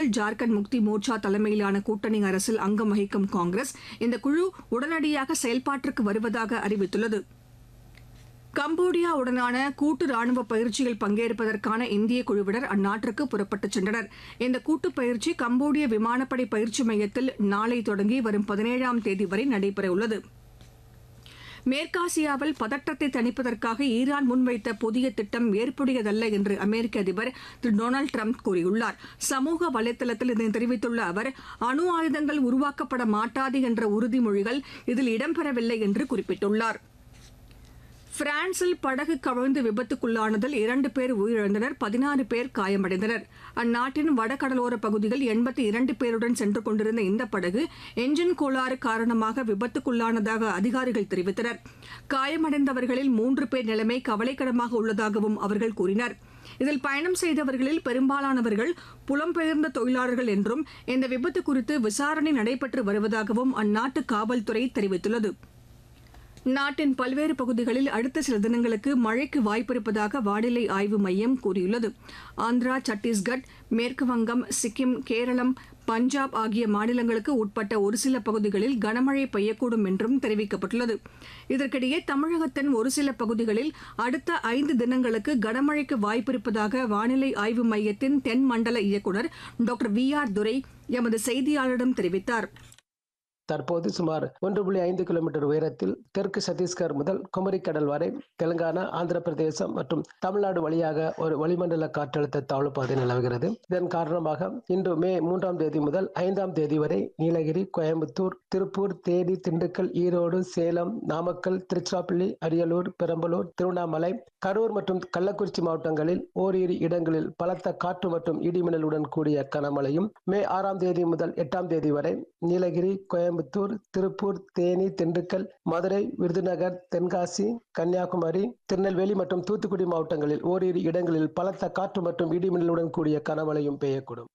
ஜார்க்கண்ட் முக்தி மோர்ச்சா தலைமையிலான கூட்டணி அரசில் அங்கம் வகிக்கும் காங்கிரஸ் இந்த குழு உடனடியாக செயல்பாட்டிற்கு வருவதாக அறிவித்துள்ளது. கம்போடியாவுடனான கூட்டு ராணுவ பயிற்சியில் பங்கேற்பதற்கான இந்திய குழுவினர் அந்நாட்டிற்கு புறப்பட்டுச் சென்றனர். இந்த கூட்டுப் பயிற்சி கம்போடிய விமானப்படை பயிற்சி மையத்தில் நாளை தொடங்கி வரும் 17ஆம் தேதி வரை நடைபெறவுள்ளது. மேற்காசியாவில் பதற்றத்தை தணிப்பதற்காக ஈரான் முன்வைத்த புதிய திட்டம் ஏற்புடையதல்ல என்று அமெரிக்க அதிபர் திரு டொனால்டு டிரம்ப் கூறியுள்ளார். சமூக வலைதளத்தில் இதனை தெரிவித்துள்ள அவர், அணு ஆயுதங்கள் உருவாக்கப்பட மாட்டாது என்ற உறுதிமொழிகள் இதில் இடம்பெறவில்லை என்று குறிப்பிட்டுள்ளார். பிரான்சில் படகு கவிழ்ந்து விபத்துக்குள்ளானதில் 2 பேர் உயிரிழந்தனர், 16 பேர் காயமடைந்தனர். அந்நாட்டின் வடகடலோர பகுதியில் 82 பேருடன் சென்று கொண்டிருந்த இந்த படகு என்ஜின் கோளாறு காரணமாக விபத்துக்குள்ளானதாக அதிகாரிகள் தெரிவித்தனர். காயமடைந்தவர்களில் 3 பேர் நிலைமை கவலைக்கிடமாக உள்ளதாகவும் அவர்கள் கூறினர். இதில் பயணம் செய்தவர்களில் பெரும்பாலானவர்கள் புலம்பெயர்ந்த தொழிலாளர்கள் என்றும் இந்த விபத்து குறித்து விசாரணை நடைபெற்று வருவதாகவும் அந்நாட்டு காவல்துறை தெரிவித்துள்ளது. நாட்டின் பல்வேறு பகுதிகளில் அடுத்த சில தினங்களுக்கு மழைக்கு வாய்ப்பிருப்பதாக வானிலை ஆய்வு மையம் கூறியுள்ளது. ஆந்திரா, சத்தீஸ்கட், மேற்குவங்கம், சிக்கிம், கேரளம், பஞ்சாப் ஆகிய மாநிலங்களுக்கு உட்பட்ட ஒரு சில பகுதிகளில் கனமழை பெய்யக்கூடும் என்றும் தெரிவிக்கப்பட்டுள்ளது. இதற்கிடையே தமிழகத்தின் ஒரு சில பகுதிகளில் அடுத்த 5 தினங்களுக்கு கனமழைக்கு வாய்ப்பிருப்பதாக வானிலை ஆய்வு மையத்தின் தென் மண்டல இயக்குநர் டாக்டர் VR துரை எமது செய்தியாளரிடம் தெரிவித்தார். தற்போது சுமார் 1.5 கிலோமீட்டர் உயரத்தில் தெற்கு சத்தீஸ்கர் முதல் குமரிக்கடல் வரை தெலுங்கானா, ஆந்திர பிரதேசம் மற்றும் தமிழ்நாடு வழியாக ஒரு வளிமண்டல காற்றழுத்த தாழ்வு பாதை நிலவுகிறது. இதன் காரணமாக இன்று மே 3ஆம் தேதி முதல் 5ஆம் தேதி வரை நீலகிரி, கோயம்புத்தூர், திருப்பூர், தேனி, திண்டுக்கல், ஈரோடு, சேலம், நாமக்கல், திருச்சிராப்பள்ளி, அரியலூர், பெரம்பலூர், திருவண்ணாமலை, கரூர் மற்றும் கள்ளக்குறிச்சி மாவட்டங்களில் ஓரிரு இடங்களில் பலத்த காற்று மற்றும் இடிமின்னலுடன் கூடிய கனமழையும், மே 6ஆம் தேதி முதல் 8ஆம் தேதி வரை நீலகிரி, கோயம்புத்தூர், திருப்பூர், தேனி, திண்டுக்கல், மதுரை, விருதுநகர், தென்காசி, கன்னியாகுமரி, திருநெல்வேலி மற்றும் தூத்துக்குடி மாவட்டங்களில் ஓரிரு இடங்களில் பலத்த காற்று மற்றும் இடிமின்னலுடன் கூடிய கனமழையும் பெய்யக்கூடும்.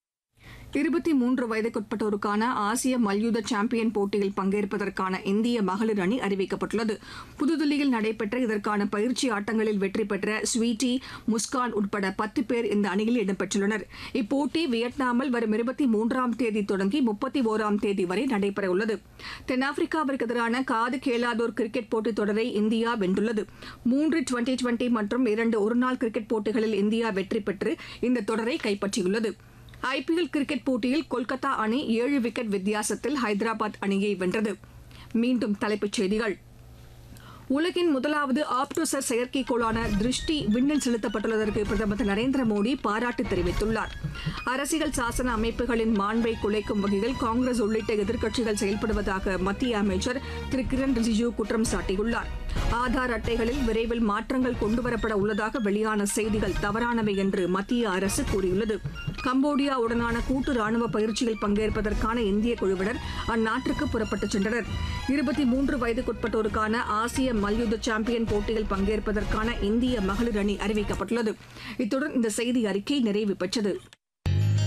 23 வயதுக்குட்பட்டோருக்கான ஆசிய மல்யுத்த சாம்பியன் போட்டியில் பங்கேற்பதற்கான இந்திய மகளிர் அணி அறிவிக்கப்பட்டுள்ளது. புதுதில்லியில் நடைபெற்ற இதற்கான பயிற்சி ஆட்டங்களில் வெற்றி பெற்ற ஸ்வீட்டி, முஸ்கான் உட்பட 10 பேர் இந்த அணியில் இடம்பெற்றுள்ளனர். இப்போட்டி வியட்நாமில் வரும் 23ஆம் தேதி தொடங்கி 31ஆம் தேதி வரை நடைபெறவுள்ளது. தென்னாப்பிரிக்காவிற்கு எதிரான காது கேளாதோர் கிரிக்கெட் போட்டித் தொடரை இந்தியா வென்றுள்ளது. 3 டுவெண்டி மற்றும் 2 ஒருநாள் கிரிக்கெட் போட்டிகளில் இந்தியா வெற்றி பெற்று இந்த தொடரை கைப்பற்றியுள்ளது. IPL கிரிக்கெட் போட்டியில் கொல்கத்தா அணி 7 விக்கெட் வித்தியாசத்தில் ஹைதராபாத் அணியை வென்றது. மீண்டும் தலைப்புச் செய்திகள். உலகின் முதலாவது ஆப்டோசர் செயற்கைக்கோளான திருஷ்டி விண்ணில் செலுத்தப்பட்டுள்ளதற்கு பிரதமர் திரு நரேந்திர மோடி பாராட்டு தெரிவித்துள்ளார். அரசியல் சாசன அமைப்புகளின் மாண்பை குலைக்கும் வகையில் காங்கிரஸ் உள்ளிட்ட எதிர்க்கட்சிகள் செயல்படுவதாக மத்திய அமைச்சர் திரு கிரண் ரிஜிஜூ குற்றம் சாட்டியுள்ளார். ஆதார் அட்டைகளில் விரைவில் மாற்றங்கள் கொண்டுவரப்பட உள்ளதாக வெளியான செய்திகள் தவறானவை என்று மத்திய அரசு கூறியுள்ளது. கம்போடியாவுடனான கூட்டு ராணுவ பயிற்சியில் பங்கேற்பதற்கான இந்திய குழுவினர் அந்நாட்டிற்கு புறப்பட்டுச் சென்றனர். 23 வயதுக்குட்பட்டோருக்கான ஆசிய மல்யுத்த சாம்பியன் போட்டியில் பங்கேற்பதற்கான இந்திய மகளிர் அணி அறிவிக்கப்பட்டுள்ளது. இத்துடன் இந்த செய்தி அறிக்கை நிறைவு பெற்றது.